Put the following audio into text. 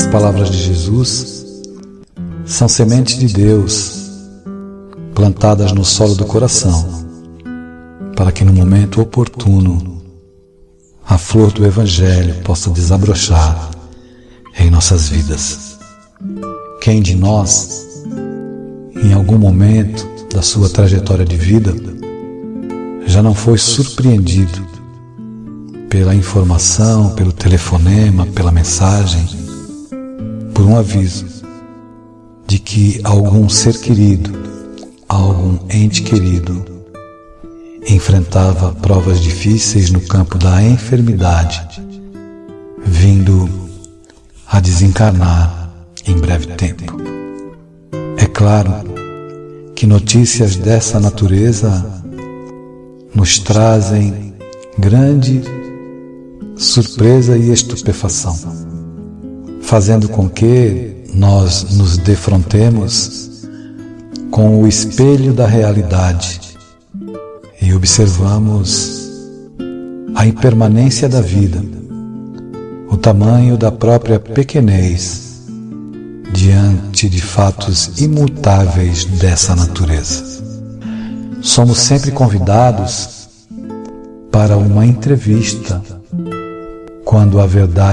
palavras de Jesus são sementes de Deus plantadas no solo do coração, para que no momento oportuno a flor do Evangelho possa desabrochar em nossas vidas. Quem de nós, em algum momento da sua trajetória de vida, já não foi surpreendido pela informação, pelo telefonema, pela mensagem, por um aviso de que algum ser querido, algum ente querido enfrentava provas difíceis no campo da enfermidade, vindo a desencarnar em breve tempo? É claro que notícias dessa natureza nos trazem grande surpresa e estupefação, fazendo com que nós nos defrontemos com o espelho da realidade e observamos a impermanência da vida, o tamanho da própria pequenez diante de fatos imutáveis dessa natureza. Somos sempre convidados para uma entrevista quando a verdade